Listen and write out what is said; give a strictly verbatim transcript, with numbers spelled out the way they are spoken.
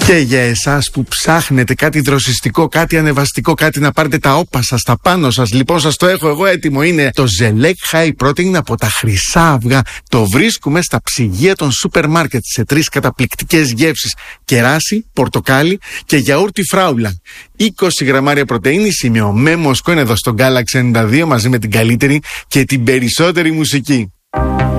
Και για εσάς που ψάχνετε κάτι δροσιστικό, κάτι ανεβαστικό, κάτι να πάρετε τα όπα σας, τα πάνω σας, λοιπόν σας το έχω εγώ έτοιμο. Είναι το Zelec High Protein από τα Χρυσά Αυγά. Το βρίσκουμε στα ψυγεία των σούπερ μάρκετ σε τρεις καταπληκτικές γεύσεις: κεράσι, πορτοκάλι και γιαούρτι φράουλα. είκοσι γραμμάρια πρωτεΐνη, σημειωμέ Μοσκό, είναι εδώ στο Galaxy ενενήντα δύο μαζί με την καλύτερη και την περισσότερη μουσική.